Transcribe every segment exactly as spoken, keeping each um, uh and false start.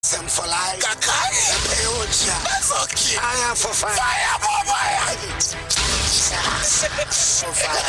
Some for life. That's okay. Fire for fire. Fire for fire. For fire.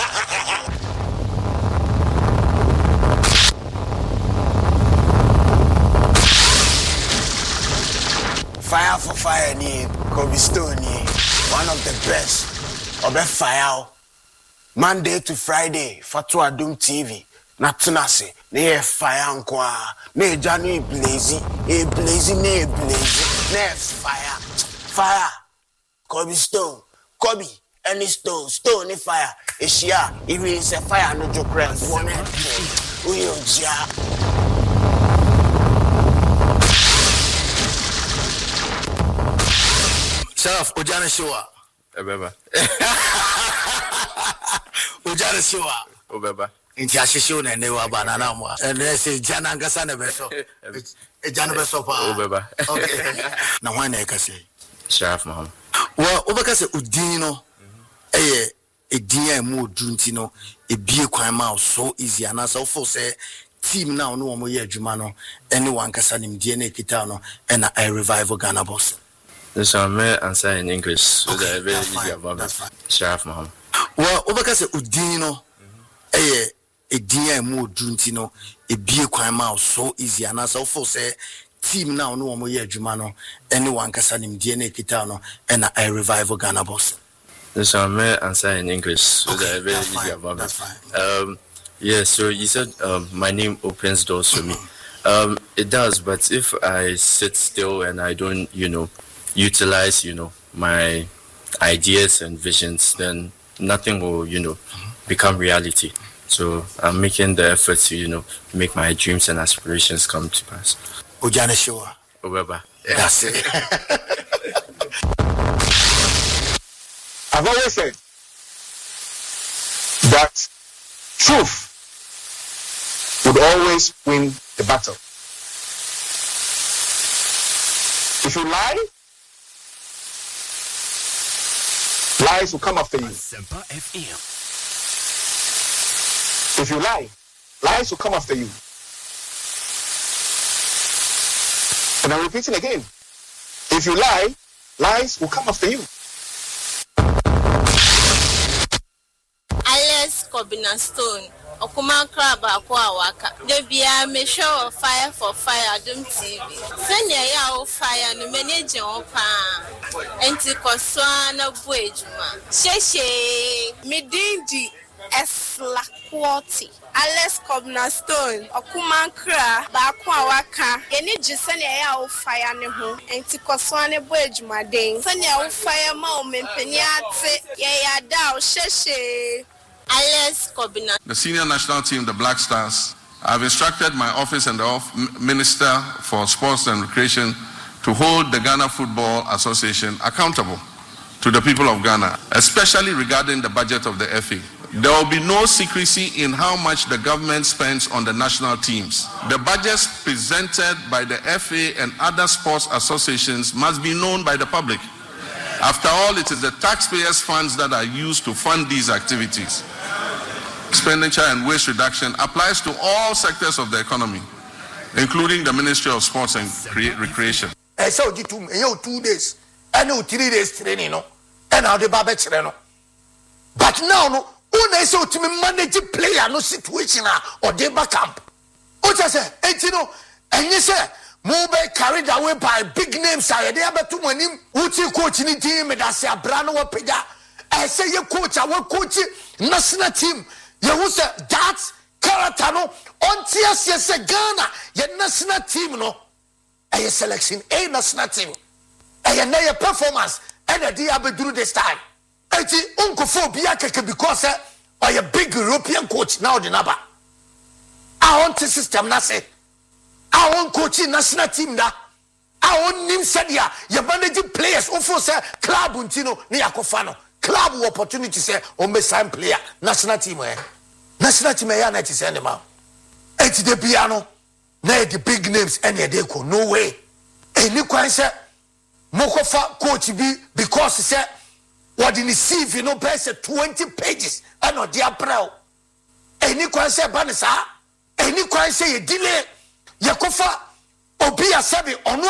Fire for fire ni Kobe Stone ni one of the best. Obe fire Monday to Friday Fatu Adum T V. Na tunase ne fire nkwa ne janu blaze e blaze ne blaze ne fire fire Kobe Stone Kobe any stone stone ni fire ehia even say fire no jokra one uyo ja Sheriff Ojana Showa Obeba Ojana Showa Obeba Inti ashisho na newa bana na mwa. And say jana ngasa na beso. E jana beso pa. Obeba. Okay. Na wana e kase. Sheriff Maham. Wa obeka se udin no. Eye edin ya mu odunti no. E bie kwan ma so easy and so for say team now no mo ye adwuma no. Anyone kasa nim die na ekita no. And I revive Ghana boss. This one may answer in English so okay, that I very easy about it. Sheriff Maham. Wa obeka se udin no. Eye edin ya mu odunti no e bie kwan ma so easy and so for say team now no mo ye adwuma no anyone kasa nim die na ekita no and I revive Ghana boss. This one may answer in English so okay, that I very easy fine, about it. Fine. Um yeah, so you said um, my name opens doors for me. Um it does, but if I sit still and I don't, you know, utilize, you know, my ideas and visions, then nothing will, you know, become reality. So I'm making the effort to, you know, make my dreams and aspirations come to pass. Ojana Showa. Obeba. That's it. I've always said that truth would always win the battle. If you lie, lies will come after you. If you lie, lies will come after you. And I'm repeating again. If you lie, lies will come after you. Alice Kobina Stone, Okuma Crab Aquawaka. They be a measure of fire for fire, Adum T V. Send ya fire, no manage your pan. Anticoswana Buejuma. Sheshe, Medindi. Esla quality. Alice Kobina Stone, Okuma Kra, Bakwa Waka, any Gisania of fire neho, and Tikoswane Buejuma Dane. Sanya of fire moment, Penyate, Yaya Dow, Sheshe. Alice Kobina. The senior national team, the Black Stars, I've instructed my office and the off- Minister for Sports and Recreation to hold the Ghana Football Association accountable to the people of Ghana, especially regarding the budget of the F A. There will be no secrecy in how much the government spends on the national teams. The budgets presented by the F A and other sports associations must be known by the public. After all, it is the taxpayers' funds that are used to fund these activities. Expenditure and waste reduction applies to all sectors of the economy, including the Ministry of Sports and Cre- Recreation. I saw you two, you two days, I know three days training, no, and now the Babette Reno. But now, no. Una so to me manage player no situation or deba camp. Ocha say, and you know, and you say, move carried away by big names. I they have to win him. Uchi coach in the team that say Brano Pega. I say your coach, our coach, national team. You who say that's Karatano on T S S Ghana, your national team no. A selection, a national team. A performance, and a dia be do this time. Eti unko phobia keke because eh or a big European coach now the naba. I want the system na say. I want coaching national team da. I want nim sadia ya managing players ofo say club untino ni yakofano. Club opportunity say o me sign player national team eh. National team eh na ti say ma. Eti de piano na the big names any dey ko no way. Any kwan say mokofa coach bi because say what in the C V, you know, best twenty pages. I know dear bro. Any question, Banisa, any question, you delay, Yakofa, Obia Sabi, or no